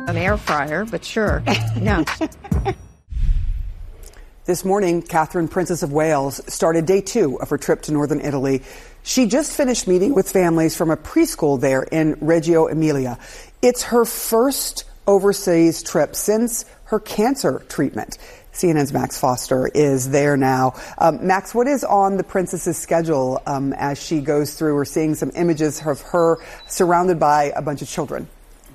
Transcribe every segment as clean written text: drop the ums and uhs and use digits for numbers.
An air fryer, but sure. No. This morning, Catherine, Princess of Wales, started day 2 of her trip to northern Italy. She just finished meeting with families from a preschool there in Reggio Emilia. It's her first overseas trip since her cancer treatment. CNN's Max Foster is there now. Max, what is on the princess's schedule as she goes through? We're seeing some images of her surrounded by a bunch of children.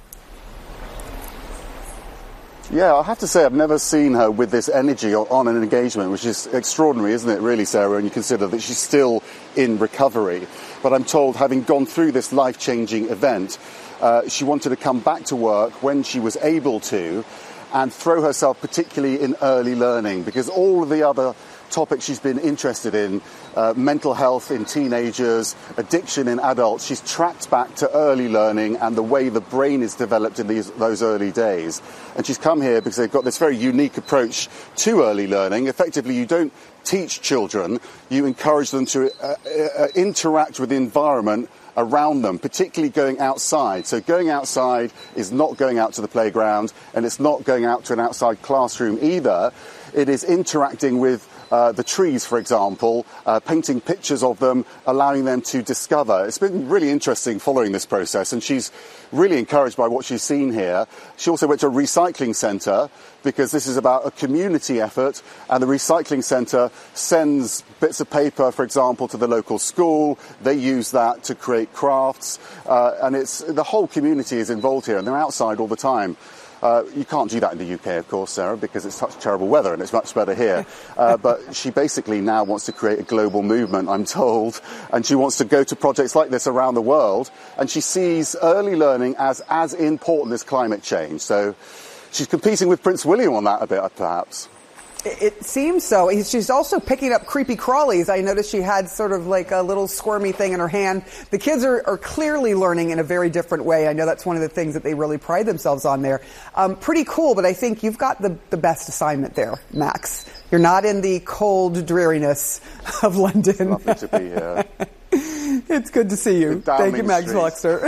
Yeah, I have to say I've never seen her with this energy on an engagement, which is extraordinary, isn't it, really, Sarah, when you consider that she's still in recovery. But I'm told, having gone through this life-changing event, she wanted to come back to work when she was able to and throw herself particularly in early learning, because all of the other topics she's been interested in, mental health in teenagers, addiction in adults, she's tracked back to early learning and the way the brain is developed in those early days. And she's come here because they've got this very unique approach to early learning. Effectively, you don't teach children, you encourage them to interact with the environment around them, particularly going outside. So going outside is not going out to the playground, and it's not going out to an outside classroom either. It is interacting with the trees, for example, painting pictures of them, allowing them to discover. It's been really interesting following this process, and she's really encouraged by what she's seen here. She also went to a recycling centre because this is about a community effort, and the recycling centre sends bits of paper, for example, to the local school. They use that to create crafts, and it's the whole community is involved here, and they're outside all the time. You can't do that in the UK, of course, Sarah, because it's such terrible weather and it's much better here. But she basically now wants to create a global movement, I'm told, and she wants to go to projects like this around the world. And she sees early learning as important as climate change. So she's competing with Prince William on that a bit, perhaps. It seems so. She's also picking up creepy crawlies. I noticed she had sort of like a little squirmy thing in her hand. The kids are clearly learning in a very different way. I know that's one of the things that they really pride themselves on there. Pretty cool, but I think you've got the best assignment there, Max. You're not in the cold dreariness of London. Lovely to be here. It's good to see you. Thank you, Max Foster.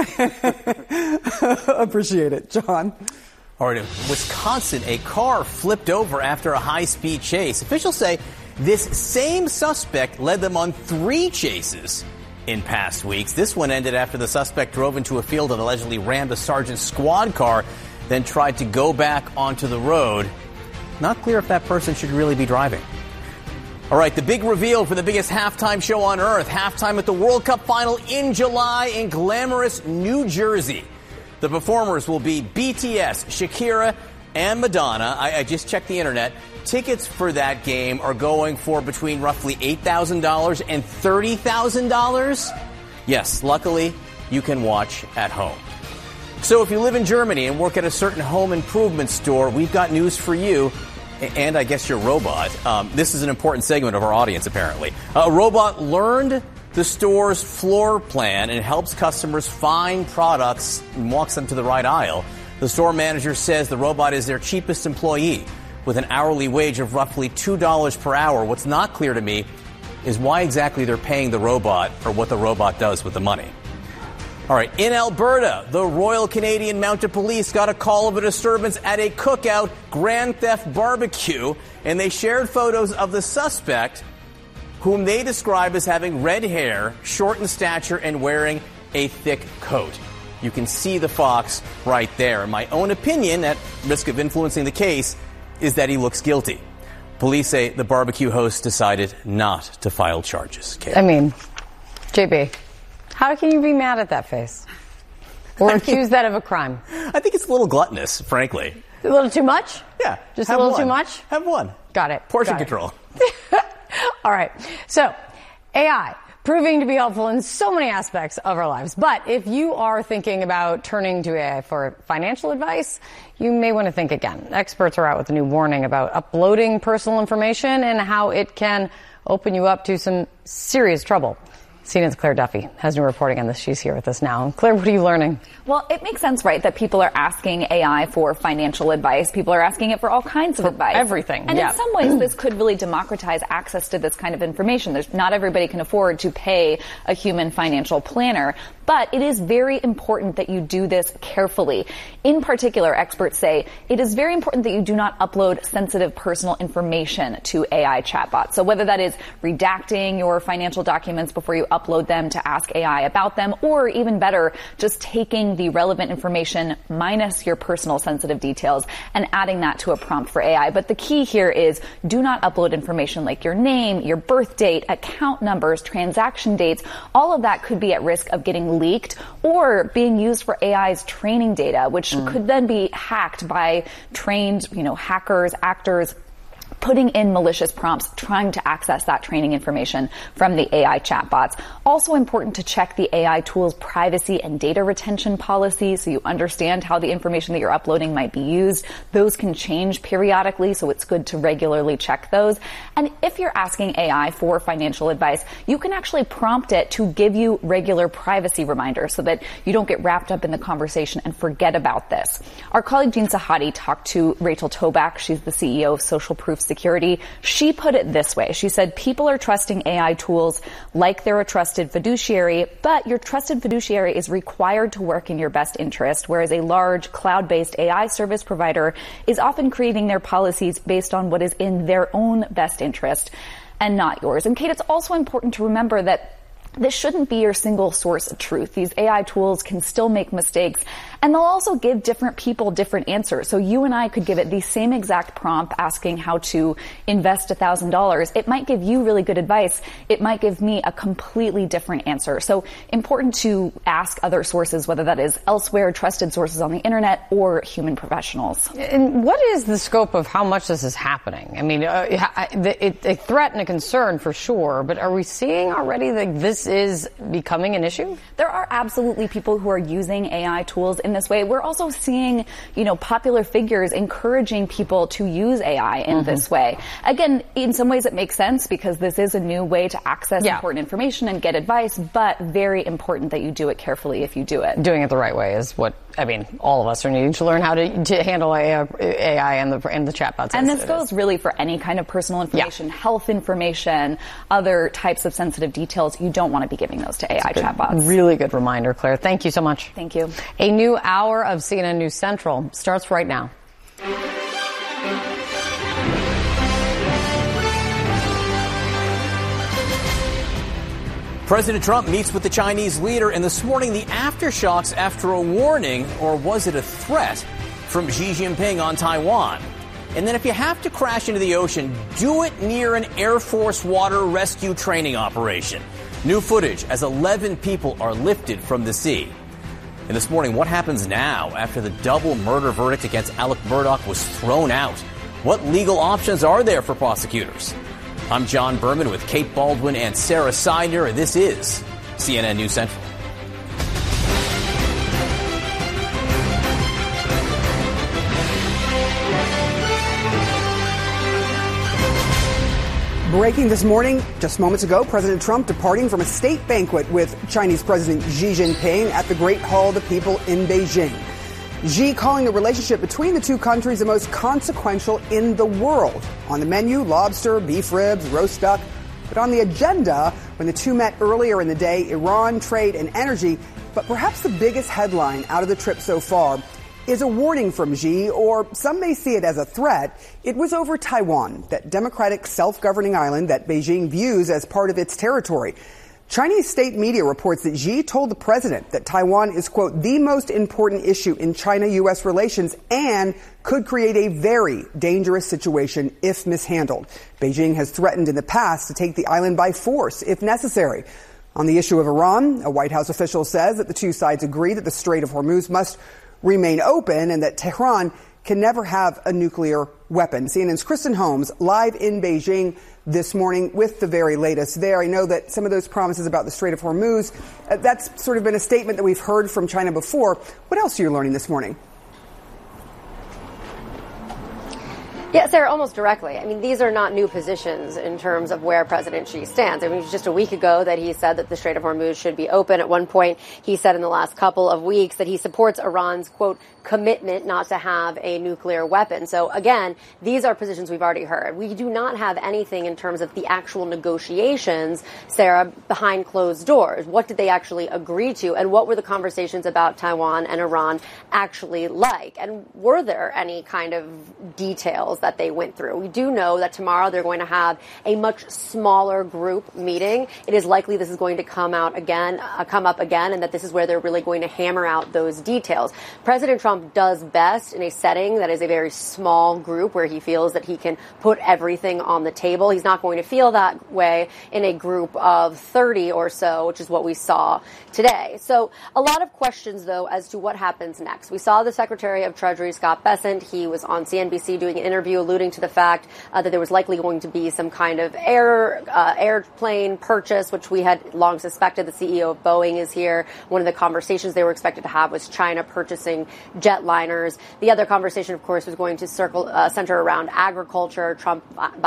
Appreciate it. John? All right, in Wisconsin, a car flipped over after a high-speed chase. Officials say this same suspect led them on 3 chases in past weeks. This one ended after the suspect drove into a field and allegedly rammed a sergeant's squad car, then tried to go back onto the road. Not clear if that person should really be driving. All right, the big reveal for the biggest halftime show on earth. Halftime at the World Cup final in July in glamorous New Jersey. The performers will be BTS, Shakira, and Madonna. I just checked the internet. Tickets for that game are going for between roughly $8,000 and $30,000. Yes, luckily, you can watch at home. So if you live in Germany and work at a certain home improvement store, we've got news for you. And I guess your robot. This is an important segment of our audience, apparently. A robot learned the store's floor plan and helps customers find products and walks them to the right aisle. The store manager says the robot is their cheapest employee with an hourly wage of roughly $2 per hour. What's not clear to me is why exactly they're paying the robot or what the robot does with the money. All right, in Alberta, the Royal Canadian Mounted Police got a call of a disturbance at a cookout Grand Theft barbecue, and they shared photos of the suspect, whom they describe as having red hair, short in stature, and wearing a thick coat. You can see the fox right there. My own opinion, at risk of influencing the case, is that he looks guilty. Police say the barbecue host decided not to file charges. Kate. I mean, JB, how can you be mad at that face? Or accuse that of a crime? I think it's a little gluttonous, frankly. A little too much? Yeah. Just a little too much? Have one. Got it. Portion control. All right. So, AI proving to be helpful in so many aspects of our lives. But if you are thinking about turning to AI for financial advice, you may want to think again. Experts are out with a new warning about uploading personal information and how it can open you up to some serious trouble. CNN's Claire Duffy has new reporting on this. She's here with us now. Claire, what are you learning? Well, it makes sense, right, that people are asking AI for financial advice. People are asking it for all kinds of advice. Everything. And in some ways, this could really democratize access to this kind of information. Not everybody can afford to pay a human financial planner. But it is very important that you do this carefully. In particular, experts say it is very important that you do not upload sensitive personal information to AI chatbots. So whether that is redacting your financial documents before you upload them to ask AI about them, or even better, just taking the relevant information minus your personal sensitive details and adding that to a prompt for AI. But the key here is do not upload information like your name, your birth date, account numbers, transaction dates. All of that could be at risk of getting leaked or being used for AI's training data, which could then be hacked by trained, hackers, actors, putting in malicious prompts, trying to access that training information from the AI chatbots. Also important to check the AI tool's privacy and data retention policy so you understand how the information that you're uploading might be used. Those can change periodically, so it's good to regularly check those. And if you're asking AI for financial advice, you can actually prompt it to give you regular privacy reminders so that you don't get wrapped up in the conversation and forget about this. Our colleague Jean Sahadi talked to Rachel Toback. She's the CEO of Social Proof Security. She put it this way. She said, people are trusting AI tools like they're a trusted fiduciary, but your trusted fiduciary is required to work in your best interest, whereas a large cloud-based AI service provider is often creating their policies based on what is in their own best interest and not yours. And Kate, it's also important to remember that this shouldn't be your single source of truth. These AI tools can still make mistakes, and they'll also give different people different answers. So you and I could give it the same exact prompt asking how to invest $1,000. It might give you really good advice. It might give me a completely different answer. So important to ask other sources, whether that is elsewhere, trusted sources on the internet, or human professionals. And what is the scope of how much this is happening? I mean, a threat and a concern for sure, but are we seeing already that this is becoming an issue? There are absolutely people who are using AI tools in this way. We're also seeing, popular figures encouraging people to use AI in this way. Again, in some ways it makes sense because this is a new way to access important information and get advice, but very important that you do it carefully if you do it. Doing it the right way is what, all of us are needing to learn how to handle AI and the chatbots. And this goes really for any kind of personal information, health information, other types of sensitive details. You don't want to be giving those to AI chatbots. Really good reminder, Claire. Thank you so much. Thank you. A new hour of CNN News Central starts right now. President Trump meets with the Chinese leader, and this morning the aftershocks after a warning, or was it a threat, from Xi Jinping on Taiwan. And then if you have to crash into the ocean, do it near an Air Force water rescue training operation. New footage as 11 people are lifted from the sea. And this morning, what happens now after the double murder verdict against Alec Murdaugh was thrown out? What legal options are there for prosecutors? I'm John Berman with Kate Baldwin and Sarah Seidner, and this is CNN News Central. Breaking this morning, just moments ago, President Trump departing from a state banquet with Chinese President Xi Jinping at the Great Hall of the People in Beijing. Xi calling the relationship between the two countries the most consequential in the world. On the menu, lobster, beef ribs, roast duck. But on the agenda, when the two met earlier in the day, Iran, trade, and energy. But perhaps the biggest headline out of the trip so far is a warning from Xi, or some may see it as a threat. It was over Taiwan, that democratic self-governing island that Beijing views as part of its territory. Chinese state media reports that Xi told the president that Taiwan is, quote, the most important issue in China-U.S. relations and could create a very dangerous situation if mishandled. Beijing has threatened in the past to take the island by force if necessary. On the issue of Iran, a White House official says that the two sides agree that the Strait of Hormuz must remain open and that Tehran can never have a nuclear weapon. CNN's Kristen Holmes live in Beijing this morning with the very latest there. I know that some of those promises about the Strait of Hormuz, that's sort of been a statement that we've heard from China before. What else are you learning this morning? Yeah, Sarah, almost directly. I mean, these are not new positions in terms of where President Xi stands. I mean, it was just a week ago that he said that the Strait of Hormuz should be open. At one point, he said in the last couple of weeks that he supports Iran's, quote, commitment not to have a nuclear weapon. So, again, these are positions we've already heard. We do not have anything in terms of the actual negotiations, Sarah, behind closed doors. What did they actually agree to? And what were the conversations about Taiwan and Iran actually like? And were there any kind of details that they went through? We do know that tomorrow they're going to have a much smaller group meeting. It is likely this is going to come up again, and that this is where they're really going to hammer out those details. President Trump does best in a setting that is a very small group where he feels that he can put everything on the table. He's not going to feel that way in a group of 30 or so, which is what we saw today. So a lot of questions, though, as to what happens next. We saw the Secretary of Treasury, Scott Bessent. He was on CNBC doing an interview alluding to the fact that there was likely going to be some kind of airplane purchase, which we had long suspected. The CEO of Boeing is here. One of the conversations they were expected to have was China purchasing jetliners. The other conversation, of course, was going to center around agriculture, Trump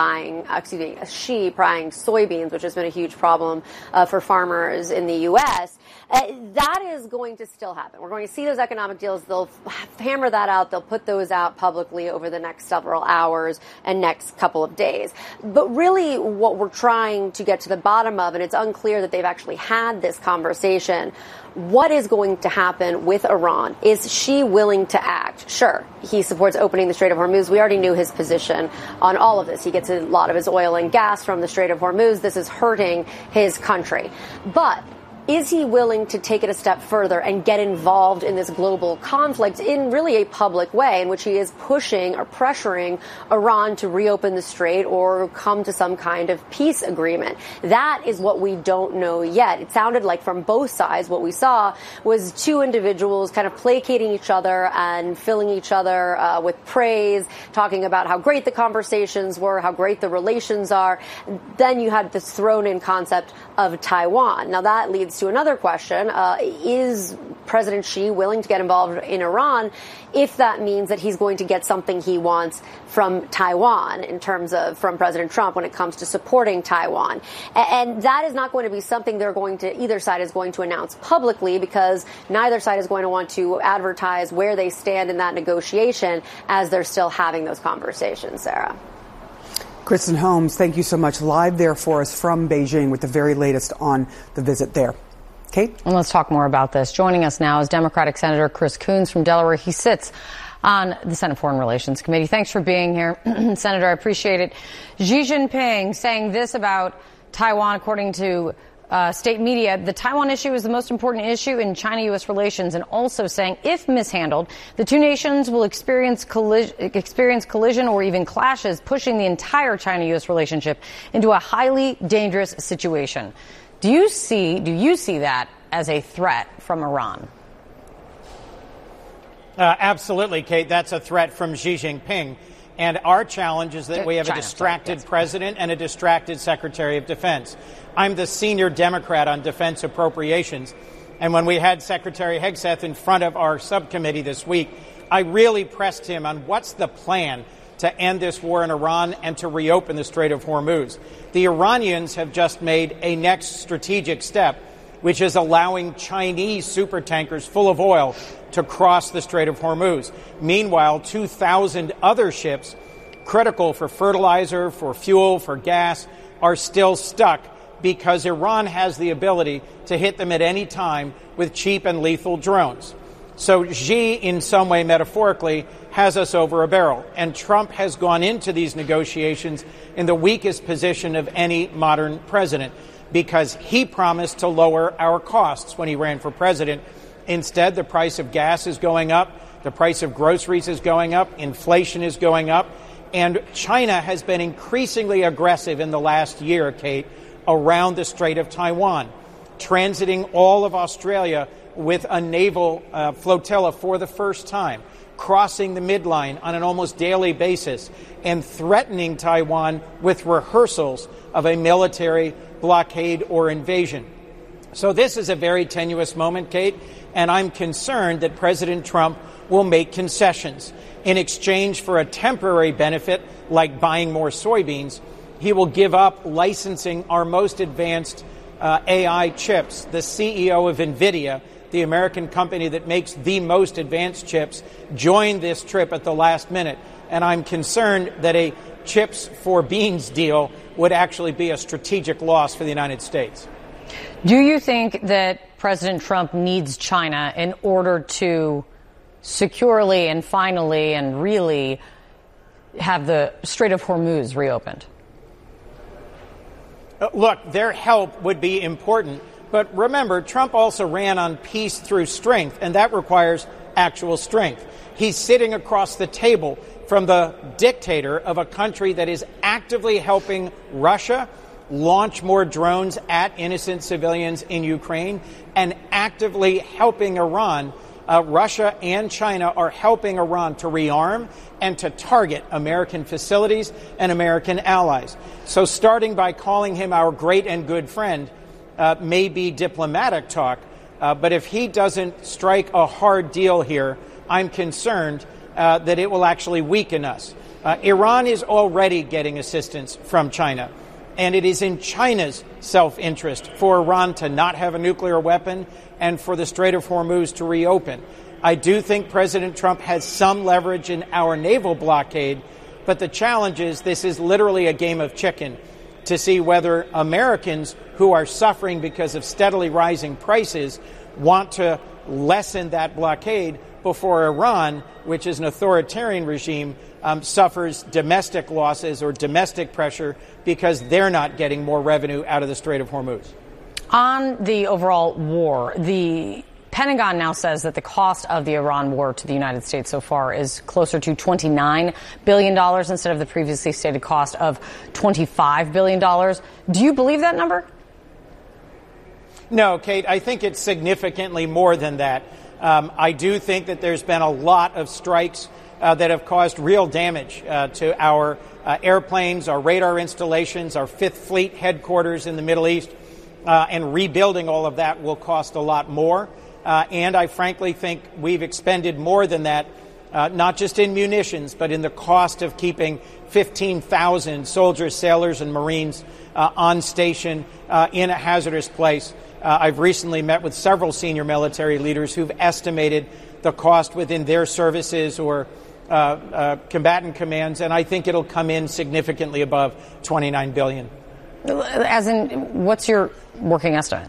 Xi buying soybeans, which has been a huge problem for farmers in the U.S. That is going to still happen. We're going to see those economic deals. They'll hammer that out. They'll put those out publicly over the next several hours and next couple of days. But really what we're trying to get to the bottom of, and it's unclear that they've actually had this conversation, what is going to happen with Iran? Is Xi willing to act? Sure, he supports opening the Strait of Hormuz. We already knew his position on all of this. He gets a lot of his oil and gas from the Strait of Hormuz. This is hurting his country. But is he willing to take it a step further and get involved in this global conflict in really a public way in which he is pushing or pressuring Iran to reopen the strait or come to some kind of peace agreement? That is what we don't know yet. It sounded like from both sides what we saw was two individuals kind of placating each other and filling each other with praise, talking about how great the conversations were, how great the relations are. Then you had this thrown in concept of Taiwan. Now that leads to another question. Is President Xi willing to get involved in Iran if that means that he's going to get something he wants from Taiwan in terms of from President Trump when it comes to supporting Taiwan? And that is not going to be something either side is going to announce publicly, because neither side is going to want to advertise where they stand in that negotiation as they're still having those conversations, Sarah. Kristen Holmes, thank you so much. Live there for us from Beijing with the very latest on the visit there. Kate? And let's talk more about this. Joining us now is Democratic Senator Chris Coons from Delaware. He sits on the Senate Foreign Relations Committee. Thanks for being here, Senator. I appreciate it. Xi Jinping saying this about Taiwan, according to state media: the Taiwan issue is the most important issue in China-U.S. relations, and also saying if mishandled, the two nations will experience collision or even clashes, pushing the entire China-U.S. relationship into a highly dangerous situation. Do you see that as a threat from Iran? Absolutely, Kate. That's a threat from Xi Jinping. And our challenge is that we have a distracted president and a distracted Secretary of Defense. I'm the senior Democrat on defense appropriations. And when we had Secretary Hegseth in front of our subcommittee this week, I really pressed him on what's the plan to end this war in Iran and to reopen the Strait of Hormuz. The Iranians have just made a next strategic step, which is allowing Chinese supertankers full of oil to cross the Strait of Hormuz. Meanwhile, 2,000 other ships, critical for fertilizer, for fuel, for gas, are still stuck because Iran has the ability to hit them at any time with cheap and lethal drones. So Xi, in some way, metaphorically, has us over a barrel. And Trump has gone into these negotiations in the weakest position of any modern president, because he promised to lower our costs when he ran for president. Instead, the price of gas is going up, the price of groceries is going up, inflation is going up, and China has been increasingly aggressive in the last year, Kate, around the Strait of Taiwan, transiting all of Australia with a naval flotilla for the first time, crossing the midline on an almost daily basis, and threatening Taiwan with rehearsals of a military blockade or invasion. So this is a very tenuous moment, Kate, and I'm concerned that President Trump will make concessions. In exchange for a temporary benefit, like buying more soybeans, he will give up licensing our most advanced AI chips. The CEO of NVIDIA, the American company that makes the most advanced chips, joined this trip at the last minute. And I'm concerned that a chips for beans deal would actually be a strategic loss for the United States. Do you think that President Trump needs China in order to securely and finally and really have the Strait of Hormuz reopened? Look, their help would be important. But remember, Trump also ran on peace through strength, and that requires actual strength. He's sitting across the table from the dictator of a country that is actively helping Russia launch more drones at innocent civilians in Ukraine and actively helping Iran. Russia and China are helping Iran to rearm and to target American facilities and American allies. So starting by calling him our great and good friend may be diplomatic talk, but if he doesn't strike a hard deal here, I'm concerned that it will actually weaken us. Iran is already getting assistance from China, and it is in China's self-interest for Iran to not have a nuclear weapon and for the Strait of Hormuz to reopen. I do think President Trump has some leverage in our naval blockade, but the challenge is this is literally a game of chicken to see whether Americans who are suffering because of steadily rising prices want to lessen that blockade before Iran, which is an authoritarian regime, suffers domestic losses or domestic pressure because they're not getting more revenue out of the Strait of Hormuz. On the overall war, the Pentagon now says that the cost of the Iran war to the United States so far is closer to $29 billion instead of the previously stated cost of $25 billion. Do you believe that number? No, Kate, I think it's significantly more than that. I do think that there's been a lot of strikes that have caused real damage to our airplanes, our radar installations, our Fifth Fleet headquarters in the Middle East, and rebuilding all of that will cost a lot more. And I frankly think we've expended more than that, not just in munitions, but in the cost of keeping 15,000 soldiers, sailors, and Marines on station in a hazardous place. I've recently met with several senior military leaders who've estimated the cost within their services or combatant commands, and I think it'll come in significantly above $29 billion. As in, what's your working estimate?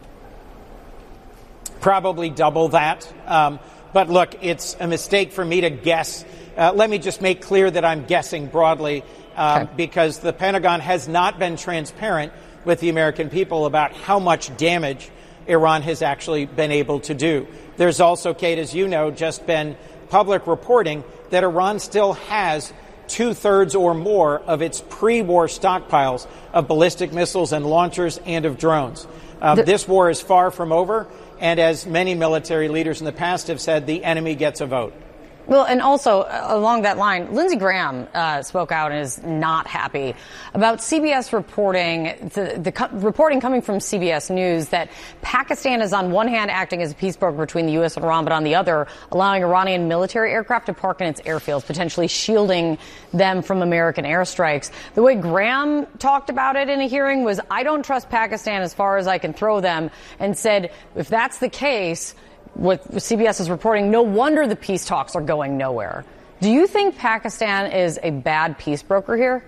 Probably double that. But look, it's a mistake for me to guess. Let me just make clear that I'm guessing broadly because the Pentagon has not been transparent with the American people about how much damage Iran has actually been able to do. There's also, Kate, as you know, just been public reporting that Iran still has 2/3 or more of its pre-war stockpiles of ballistic missiles and launchers and of drones. This war is far from over, and as many military leaders in the past have said, the enemy gets a vote. Well, and also along that line, Lindsey Graham spoke out and is not happy about CBS reporting, the reporting coming from CBS News that Pakistan is on one hand acting as a peace broker between the U.S. and Iran, but on the other allowing Iranian military aircraft to park in its airfields, potentially shielding them from American airstrikes. The way Graham talked about it in a hearing was, I don't trust Pakistan as far as I can throw them, and said, if that's the case, what CBS is reporting, no wonder the peace talks are going nowhere. Do you think Pakistan is a bad peace broker here?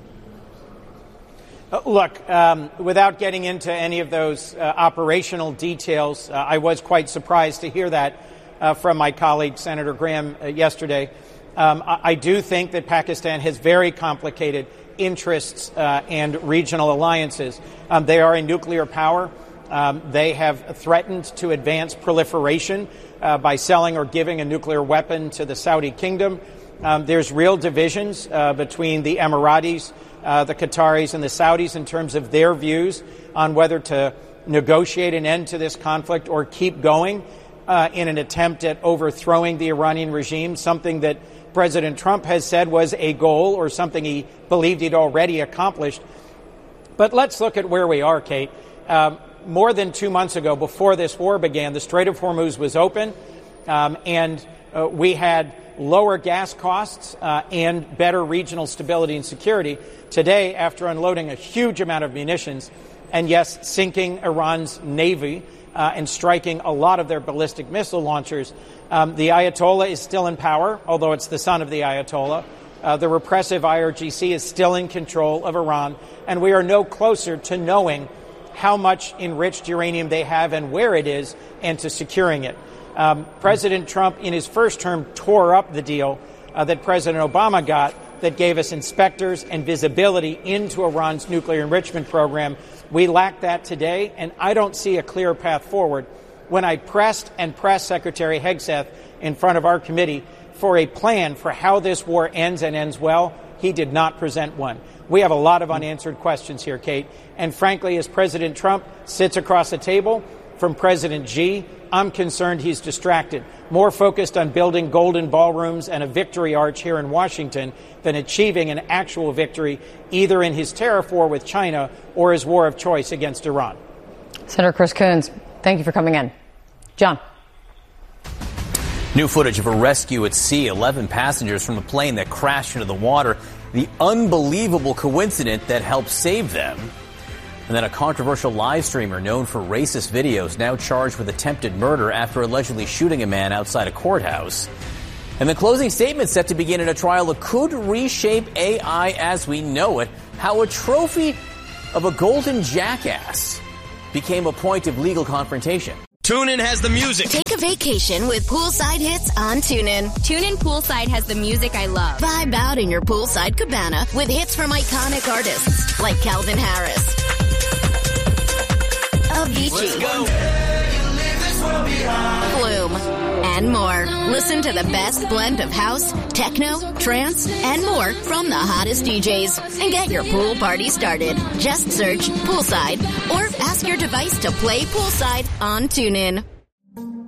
Look, without getting into any of those operational details, I was quite surprised to hear that from my colleague, Senator Graham, yesterday. I do think that Pakistan has very complicated interests and regional alliances. They are a nuclear power. They have threatened to advance proliferation by selling or giving a nuclear weapon to the Saudi kingdom. There's real divisions between the Emiratis, the Qataris, and the Saudis in terms of their views on whether to negotiate an end to this conflict or keep going in an attempt at overthrowing the Iranian regime, something that President Trump has said was a goal or something he believed he'd already accomplished. But let's look at where we are, Kate. more than 2 months ago, before this war began, the Strait of Hormuz was open, and we had lower gas costs and better regional stability and security. Today, after unloading a huge amount of munitions and, yes, sinking Iran's navy and striking a lot of their ballistic missile launchers, the Ayatollah is still in power, although it's the son of the Ayatollah. The repressive IRGC is still in control of Iran, and we are no closer to knowing how much enriched uranium they have and where it is, and to securing it. President Trump, in his first term, tore up the deal that President Obama got that gave us inspectors and visibility into Iran's nuclear enrichment program. We lack that today, and I don't see a clear path forward. When I pressed Secretary Hegseth in front of our committee for a plan for how this war ends and ends well, he did not present one. We have a lot of unanswered questions here, Kate. And frankly, as President Trump sits across the table from President Xi, I'm concerned he's distracted, more focused on building golden ballrooms and a victory arch here in Washington than achieving an actual victory either in his tariff war with China or his war of choice against Iran. Senator Chris Coons, thank you for coming in. John. New footage of a rescue at sea, 11 passengers from a plane that crashed into the water, the unbelievable coincidence that helped save them. And then a controversial live streamer known for racist videos now charged with attempted murder after allegedly shooting a man outside a courthouse. And the closing statement set to begin in a trial that could reshape AI as we know it, how a trophy of a golden jackass became a point of legal confrontation. TuneIn has the music. Take a vacation with Poolside Hits on TuneIn. TuneIn Poolside has the music I love. Vibe out in your poolside cabana with hits from iconic artists like Calvin Harris, Avicii, Flume, and more. Listen to the best blend of house, techno, trance, and more from the hottest DJs. And get your pool party started. Just search Poolside or ask your device to play Poolside on TuneIn.